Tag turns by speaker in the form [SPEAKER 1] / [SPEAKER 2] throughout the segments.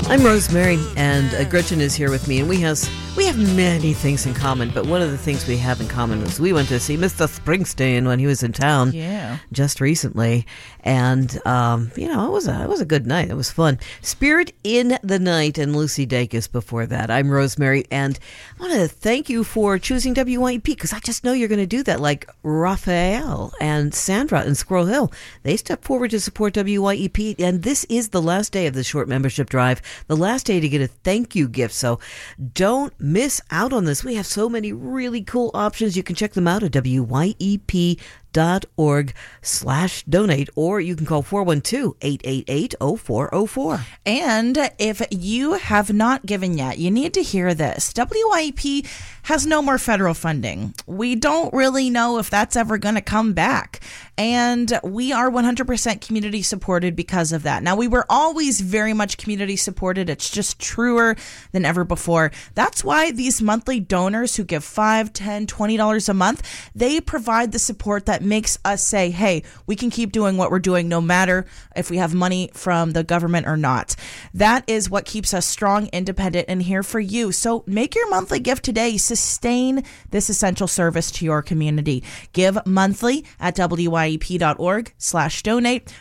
[SPEAKER 1] I'm Rosemary, and Gretchen is here with me, and we have many things in common, but one of the things we have in common is we went to see Mr. Springsteen when he was in town just recently, and, it was a good night. It was fun. Spirit in the Night and Lucy Dacus before that. I'm Rosemary, and I want to thank you for choosing WYEP, because I just know you're going to do that, like Raphael and Sandra in Squirrel Hill. They stepped forward to support WYEP, and this is the last day of the short membership drive, the last day to get a thank you gift, so don't miss out on this. We have so many really cool options. You can check them out at wyep.org/donate, or you can call 412-888-0404.
[SPEAKER 2] And if you have not given yet, you need to hear this. WYEP has no more federal funding. We don't really know if that's ever going to come back. And we are 100% community supported because of that. Now, we were always very much community supported. It's just truer than ever before. That's why these monthly donors who give $5, $10, $20 a month, they provide the support that makes us say, hey, we can keep doing what we're doing no matter if we have money from the government or not. That is what keeps us strong, independent, and here for you. So make your monthly gift today. Sustain this essential service to your community. Give monthly at wyep.org/donate,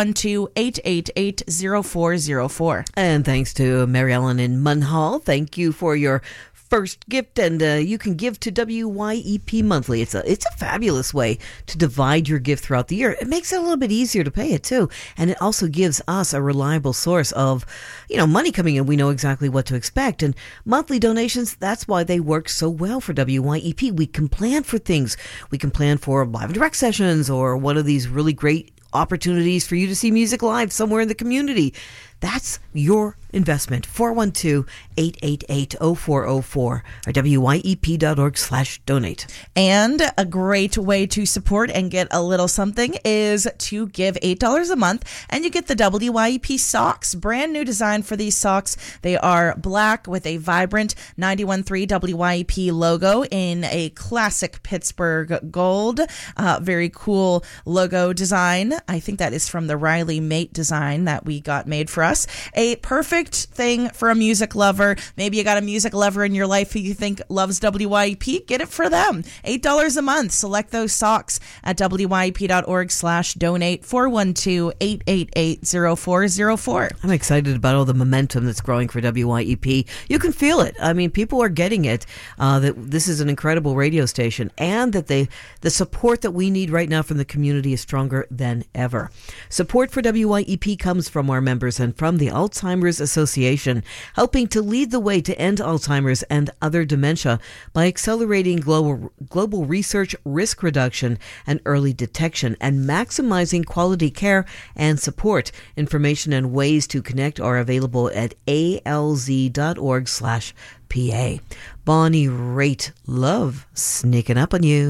[SPEAKER 2] 412-888-0404.
[SPEAKER 1] And thanks to Mary Ellen in Munhall. Thank you for your first gift, and you can give to WYEP monthly. It's a fabulous way to divide your gift throughout the year. It makes it a little bit easier to pay it too, and it also gives us a reliable source of money coming in. We know exactly what to expect, and monthly donations, that's why they work so well for WYEP. We can plan for things. We can plan for live and direct sessions, or one of these really great opportunities for you to see music live somewhere in the community. That's your investment. 412-888-0404 or wyep.org/donate.
[SPEAKER 2] And a great way to support and get a little something is to give $8 a month, and you get the WYEP socks. Brand new design for these socks. They are black with a vibrant 91.3 WYEP logo in a classic Pittsburgh gold. Very cool logo design. I think that is from the Riley Mate design that we got made for us. A perfect thing for a music lover. Maybe you got a music lover in your life who you think loves WYEP. Get it for them. $8 a month. Select those socks at wyep.org/donate, 412-888-0404.
[SPEAKER 1] I'm excited about all the momentum that's growing for WYEP. You can feel it. I mean, people are getting it, that this is an incredible radio station, and that the support that we need right now from the community is stronger than ever. Support for WYEP comes from our members and from the Alzheimer's Association, helping to lead the way to end Alzheimer's and other dementia by accelerating global research, risk reduction, and early detection, and maximizing quality care and support. Information and ways to connect are available at alz.org/PA. Bonnie Raitt, love sneaking up on you.